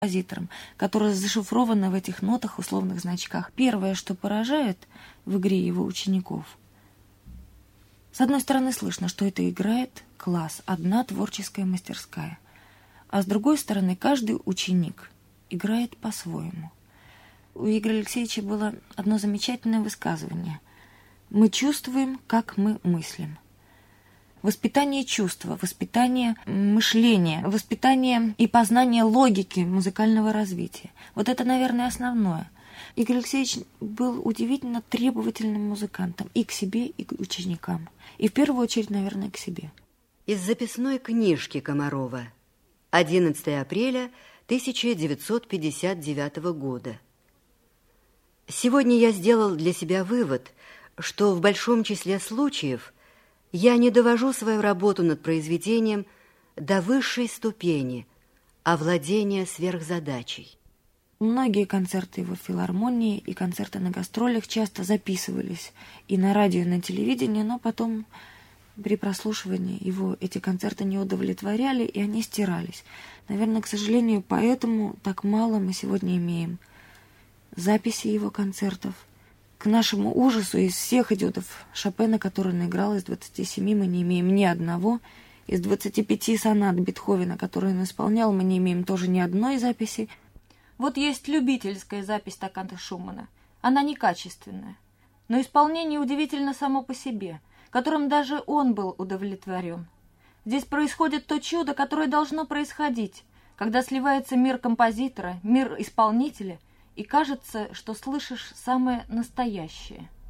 композитором, которое зашифровано в этих нотах, условных значках. Первое, что поражает в игре его учеников, с одной стороны, слышно, что это играет класс, одна творческая мастерская, а с другой стороны, каждый ученик играет по-своему. У Игоря Алексеевича было одно замечательное высказывание: «Мы чувствуем, как мы мыслим». Воспитание чувства, воспитание мышления, воспитание и познание логики музыкального развития. Вот это, наверное, основное. Игорь Алексеевич был удивительно требовательным музыкантом и к себе, и к ученикам. И в первую очередь, наверное, к себе. Из записной книжки Комарова. 11 апреля 1959 года. Сегодня я сделал для себя вывод, что в большом числе случаев я не довожу свою работу над произведением до высшей ступени овладения сверхзадачей. Многие концерты его в филармонии и концерты на гастролях часто записывались и на радио, и на телевидении, но потом при прослушивании его эти концерты не удовлетворяли, и они стирались. Наверное, к сожалению, поэтому так мало мы сегодня имеем записи его концертов. К нашему ужасу из всех этюдов Шопена, который он играл, из 27 мы не имеем ни одного. Из 25 сонат Бетховена, которые он исполнял, мы не имеем тоже ни одной записи. Вот есть любительская запись токкаты Шумана. Она некачественная, но исполнение удивительно само по себе, которым даже он был удовлетворен. Здесь происходит то чудо, которое должно происходить, когда сливается мир композитора, мир исполнителя, и кажется, что слышишь самое настоящее.